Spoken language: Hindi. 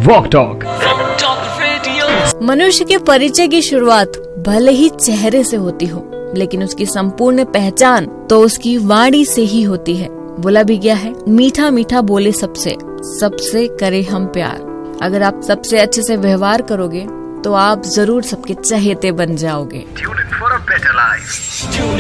Walk talk. मनुष्य के परिचय की शुरुआत भले ही चेहरे से होती हो, लेकिन उसकी संपूर्ण पहचान तो उसकी वाणी से ही होती है। बोला भी गया है, मीठा मीठा बोले सबसे, सबसे करे हम प्यार। अगर आप सबसे अच्छे से व्यवहार करोगे तो आप जरूर सबके चहेते बन जाओगे।